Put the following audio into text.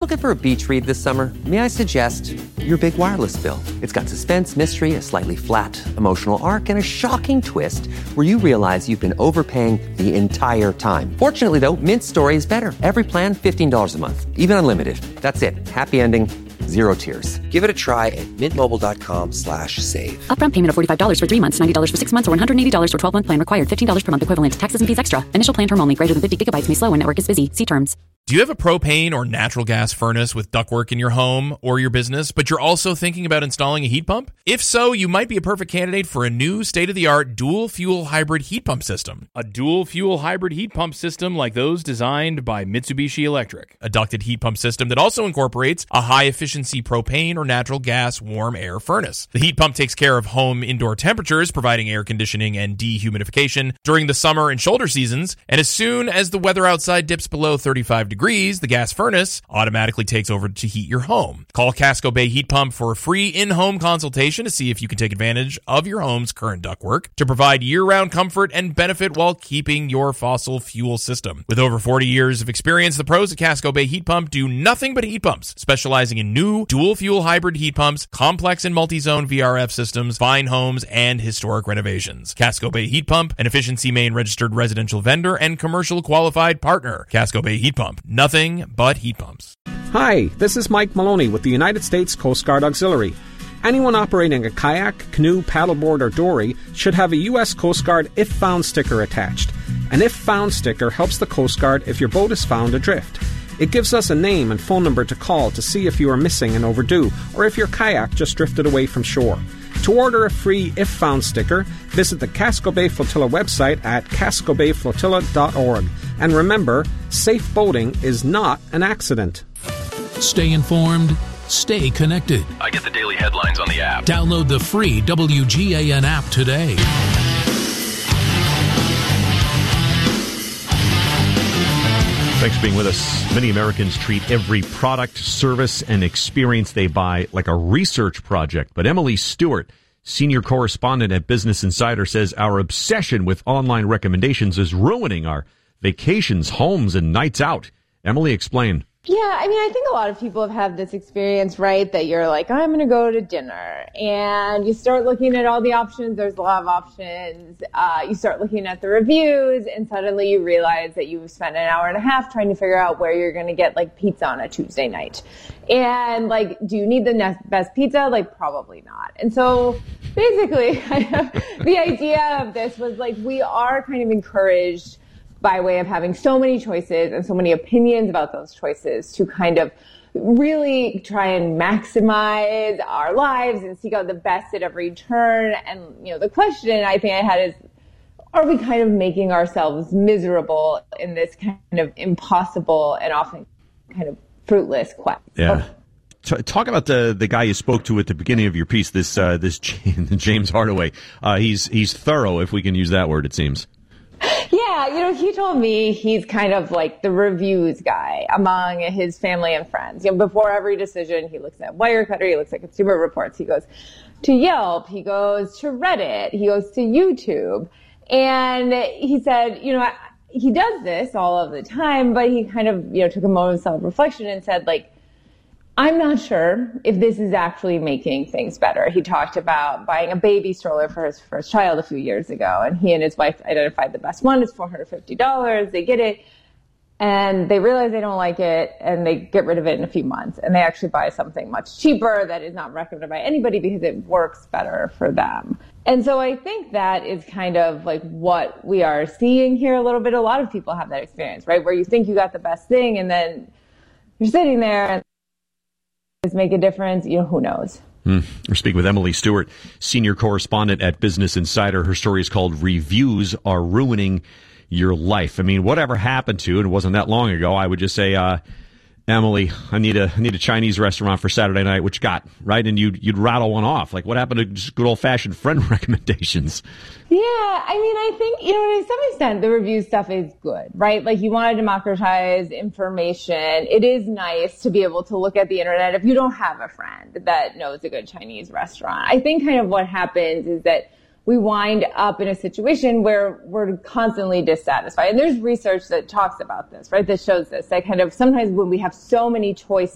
Looking for a beach read this summer? May I suggest Your Big Wireless Bill? It's got suspense, mystery, a slightly flat emotional arc, and a shocking twist where you realize you've been overpaying the entire time. Fortunately, though, Mint's story is better. Every plan, $15 a month. Even unlimited. That's it. Happy ending. Zero tears. Give it a try at mintmobile.com/save. Upfront payment of $45 for 3 months, $90 for 6 months, or $180 for 12-month plan required. $15 per month equivalent. Taxes and fees extra. Initial plan term only. Greater than 50 gigabytes may slow when network is busy. See terms. Do you have a propane or natural gas furnace with ductwork in your home or your business, but you're also thinking about installing a heat pump? If so, you might be a perfect candidate for a new state-of-the-art dual-fuel hybrid heat pump system. A dual-fuel hybrid heat pump system like those designed by Mitsubishi Electric. A ducted heat pump system that also incorporates a high-efficiency propane or natural gas warm air furnace. The heat pump takes care of home indoor temperatures, providing air conditioning and dehumidification during the summer and shoulder seasons, and as soon as the weather outside dips below 35 degrees, the gas furnace automatically takes over to heat your home. Call Casco Bay Heat Pump for a free in-home consultation to see if you can take advantage of your home's current ductwork to provide year-round comfort and benefit while keeping your fossil fuel system. With over 40 years of experience, the pros at Casco Bay Heat Pump do nothing but heat pumps, specializing in new dual-fuel hybrid heat pumps, complex and multi-zone VRF systems, fine homes, and historic renovations. Casco Bay Heat Pump, an Efficiency Maine registered residential vendor and commercial qualified partner. Casco Bay Heat Pump. Nothing but heat pumps. Hi, this is Mike Maloney with the United States Coast Guard Auxiliary. Anyone operating a kayak, canoe, paddleboard, or dory should have a U.S. Coast Guard If Found sticker attached. An If Found sticker helps the Coast Guard if your boat is found adrift. It gives us a name and phone number to call to see if you are missing and overdue, or if your kayak just drifted away from shore. To order a free If Found sticker, visit the Casco Bay Flotilla website at cascobayflotilla.org. And remember, safe boating is not an accident. Stay informed, stay connected. I get the daily headlines on the app. Download the free WGAN app today. Thanks for being with us. Many Americans treat every product, service, and experience they buy like a research project. But Emily Stewart, senior correspondent at Business Insider, says our obsession with online recommendations is ruining our vacations, homes, and nights out. Emily, explain. Yeah, I mean, I think a lot of people have had this experience, right, that you're like, I'm going to go to dinner, and you start looking at all the options. There's a lot of options. You start looking at the reviews, and suddenly you realize that you've spent an hour and a half trying to figure out where you're going to get, like, pizza on a Tuesday night. And, like, do you need the best pizza? Like, probably not. And so, basically, the idea of this was, like, we are kind of encouraged by way of having so many choices and so many opinions about those choices to kind of really try and maximize our lives and seek out the best at every turn. And, you know, the question I think I had is, are we kind of making ourselves miserable in this kind of impossible and often kind of fruitless quest? Yeah. Talk about the guy you spoke to at the beginning of your piece, this James Hardaway. He's thorough, if we can use that word, it seems. Yeah, you know, he told me he's kind of like the reviews guy among his family and friends. You know, before every decision, he looks at Wirecutter, he looks at Consumer Reports, he goes to Yelp, he goes to Reddit, he goes to YouTube. And he said, you know, he does this all of the time, but he kind of, you know, took a moment of self-reflection and said, like, I'm not sure if this is actually making things better. He talked about buying a baby stroller for his first child a few years ago, and he and his wife identified the best one. It's $450. They get it, and they realize they don't like it, and they get rid of it in a few months, and they actually buy something much cheaper that is not recommended by anybody because it works better for them. And so I think that is kind of like what we are seeing here a little bit. A lot of people have that experience, right, where you think you got the best thing, and then you're sitting there and does make a difference? You know, who knows? We're speaking with Emily Stewart, senior correspondent at Business Insider. Her story is called Reviews Are Ruining Your Life. I mean, whatever happened to, and it wasn't that long ago, I would just say, Emily, I need a Chinese restaurant for Saturday night. What you got, right? And you'd rattle one off. Like, what happened to just good old-fashioned friend recommendations? Yeah, I mean, I think, you know, to some extent, the review stuff is good, right? Like, you want to democratize information. It is nice to be able to look at the internet if you don't have a friend that knows a good Chinese restaurant. I think kind of what happens is that we wind up in a situation where we're constantly dissatisfied. And there's research that talks about this, right? That shows this. That kind of sometimes when we have so many choices,